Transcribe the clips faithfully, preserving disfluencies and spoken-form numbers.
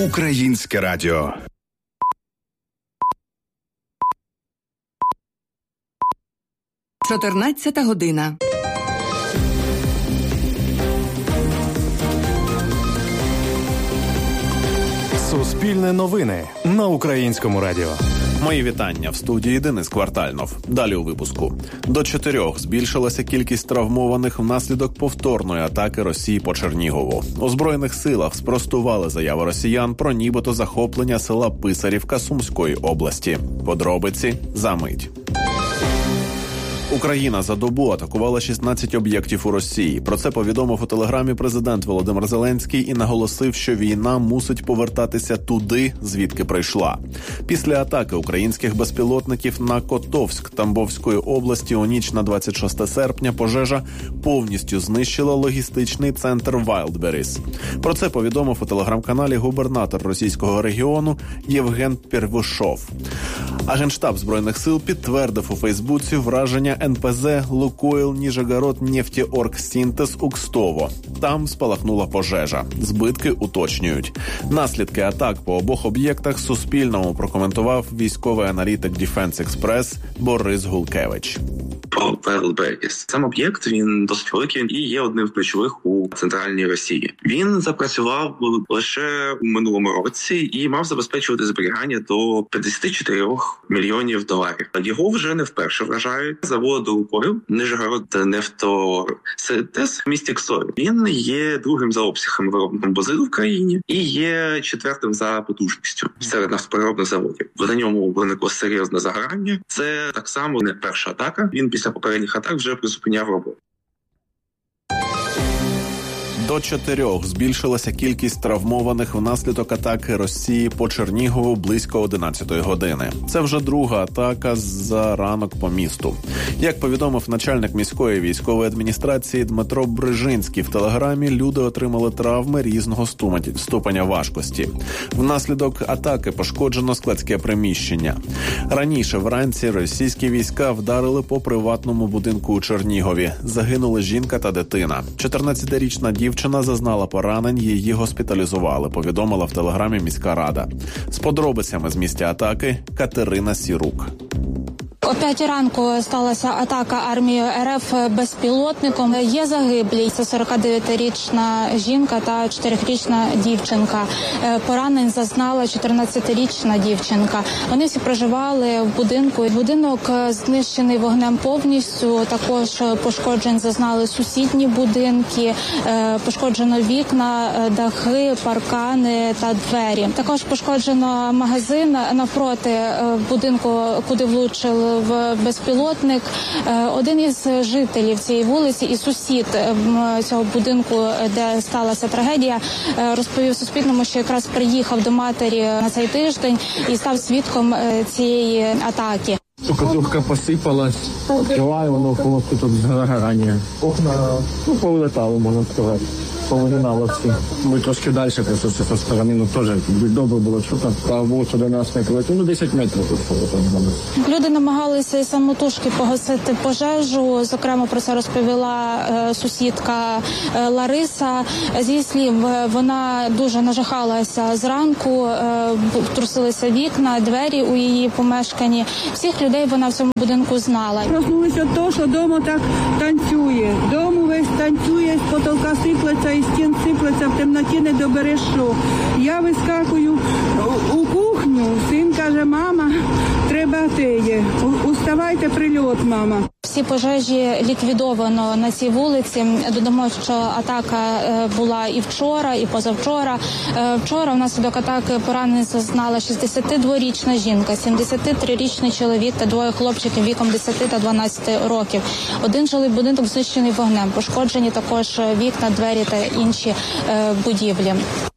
Українське радіо. чотирнадцята година. Суспільне новини на Українському радіо. Мої вітання. В студії Денис Квартальнов. Далі у випуску. До чотирьох збільшилася кількість травмованих внаслідок повторної атаки Росії по Чернігову. У Збройних силах спростували заяви росіян про нібито захоплення села Писарівка Сумської області. Подробиці за мить. Україна за добу атакувала шістнадцять об'єктів у Росії. Про це повідомив у телеграмі президент Володимир Зеленський і наголосив, що війна мусить повертатися туди, звідки прийшла. Після атаки українських безпілотників на Котовськ Тамбовської області у ніч на двадцять шосте серпня пожежа повністю знищила логістичний центр Вайлдберріс. Про це повідомив у телеграм-каналі губернатор російського регіону Євген Первушов. А Генштаб Збройних сил підтвердив у Фейсбуці враження ен пе зе «Лукойл Ніжегород-Нефтеоргсінтез» у Кстово. Там спалахнула пожежа. Збитки уточнюють. Наслідки атак по обох об'єктах Суспільному прокоментував військовий аналітик Defense Express Борис Гулкевич. По Вайлдберріс. Сам об'єкт, він досить великий і є одним з ключових у центральній Росії. Він запрацював лише у минулому році і мав забезпечувати зберігання до п'ятдесят чотири мільйонів доларів. Його вже не вперше вражають. Завод «Лукойл» Ніжегород-Нефтеоргсінтез в місті Кстові. Він є другим за обсягом виробником базилу в країні і є четвертим за потужністю серед нафтопереробних заводів. На ньому виникло серйозне загорання. Це так само не перша атака. Він після попередніх атак вже призупиняв роботу. До чотирьох збільшилася кількість травмованих внаслідок атаки Росії по Чернігову близько одинадцятої години. Це вже друга атака за ранок по місту. Як повідомив начальник міської військової адміністрації Дмитро Брижинський в телеграмі, люди отримали травми різного ступеня важкості. Внаслідок атаки пошкоджено складське приміщення. Раніше вранці російські війська вдарили по приватному будинку у Чернігові. Загинули жінка та дитина. чотирнадцятирічна дівчина Дівчина зазнала поранень, її госпіталізували, повідомила в телеграмі міська рада. З подробицями з місця атаки Катерина Сірук. О п'ятій ранку сталася атака армії ер еф безпілотником. Є загиблі. Це сорокадев'ятирічна жінка та чотирирічна дівчинка. Поранень зазнала чотирнадцятирічна дівчинка. Вони всі проживали в будинку. Будинок знищений вогнем повністю. Також пошкоджень зазнали сусідні будинки. Пошкоджено вікна, дахи, паркани та двері. Також пошкоджено магазин навпроти будинку, куди влучили в безпілотник. Один із жителів цієї вулиці і сусід цього будинку, де сталася трагедія, розповів Суспільному, що якраз приїхав до матері на цей тиждень і став свідком цієї атаки. Штукатурка посипалась, відкриваю, воно хлопці тут загорання. Окна, ну, повилетало, можна сказати. Повигинало всі. Ми трошки далі, просто з цієї сторони, ну, теж добре було чутно. Слава що до нас не прилетіло, ну, десять метрів тут повилетало. Люди намагалися самотужки погасити пожежу. Зокрема, про це розповіла е, сусідка е, Лариса. Зі слів, вона дуже нажахалася зранку, е, трусилися вікна, двері у її помешканні. Всіх людей вона в цьому будинку знала. Проснулися то, що вдома так танцює. Дому весь танцює, з потолка сиплеться, і стін сиплеться, в темноті не добереш що. Я вискакую у кухню, син каже, мама, треба теє. Уставайте, прильот, мама. Всі пожежі ліквідовано на цій вулиці. Додамо, що атака була і вчора, і позавчора. Вчора внаслідок атаки поранень зазнала шістдесятидворічна жінка, сімдесятитрирічний чоловік та двоє хлопчиків віком десяти та дванадцяти років. Один жилий будинок знищений вогнем. Пошкоджені також вікна, двері та інші будівлі.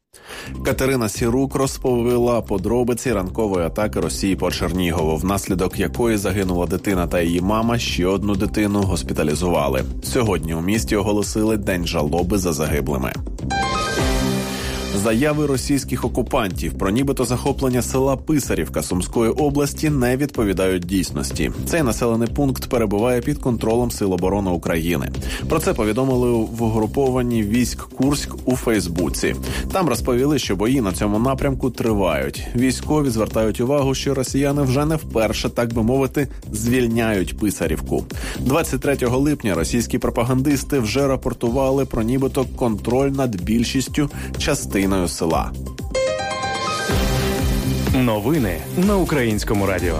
Катерина Сірук розповіла подробиці ранкової атаки Росії по Чернігову, внаслідок якої загинула дитина та її мама, ще одну дитину госпіталізували. Сьогодні у місті оголосили День жалоби за загиблими. Заяви російських окупантів про нібито захоплення села Писарівка Сумської області не відповідають дійсності. Цей населений пункт перебуває під контролем Сил оборони України. Про це повідомили в угрупованні військ Курськ у Фейсбуці. Там розповіли, що бої на цьому напрямку тривають. Військові звертають увагу, що росіяни вже не вперше, так би мовити, звільняють Писарівку. двадцять третього липня російські пропагандисти вже рапортували про нібито контроль над більшістю частиною села. Новини на Українському радіо.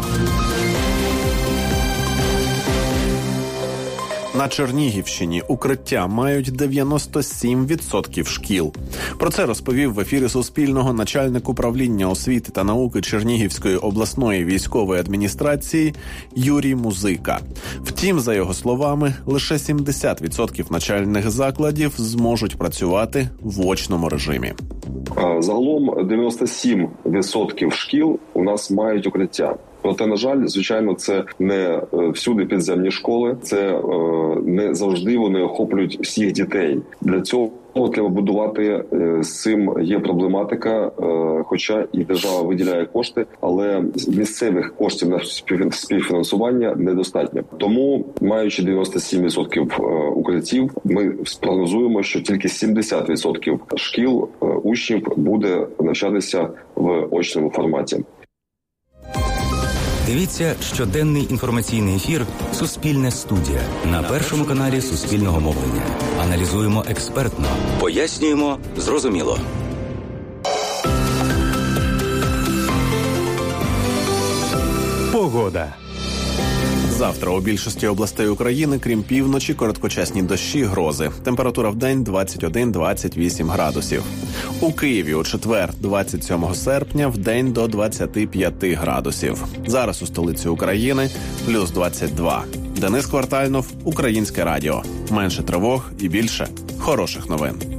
На Чернігівщині укриття мають дев'яносто сім відсотків шкіл. Про це розповів в ефірі Суспільного начальник управління освіти та науки Чернігівської обласної військової адміністрації Юрій Музика. Втім, за його словами, лише сімдесят відсотків навчальних закладів зможуть працювати в очному режимі. Загалом дев'яносто сім відсотків шкіл у нас мають укриття. Проте, на жаль, звичайно, це не всюди підземні школи, це не завжди вони охоплюють всіх дітей. Для цього треба будувати, з цим є проблематика, хоча і держава виділяє кошти, але місцевих коштів на співфінансування недостатньо. Тому, маючи дев'яносто сім відсотків укриттів, ми спрогнозуємо, що тільки сімдесят відсотків шкіл учнів буде навчатися в очному форматі. Дивіться щоденний інформаційний ефір «Суспільне студія» на Першому каналі Суспільного мовлення. Аналізуємо експертно, пояснюємо зрозуміло. Погода. Завтра у більшості областей України, крім півночі, короткочасні дощі, грози. Температура вдень двадцять один - двадцять вісім градусів. У Києві у четвер, двадцять сьомого серпня, вдень до двадцяти п'яти градусів. Зараз у столиці України плюс двадцять два. Денис Квартальнов, Українське радіо. Менше тривог і більше хороших новин.